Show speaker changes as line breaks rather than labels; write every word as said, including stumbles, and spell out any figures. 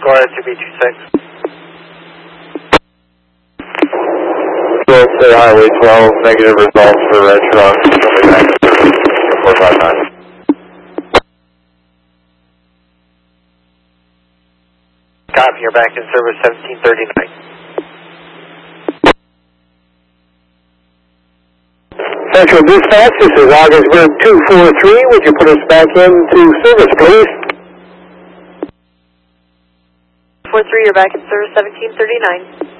Go ahead, two B two six.
Go say Highway twelve, negative results for Red Truck, coming back to four five nine.
Copy, you're back in service seventeen thirty-nine.
Central Dispatch, this is Augsburg two four three. Would you put us back into service, please?
four three, you're back in service seventeen thirty-nine.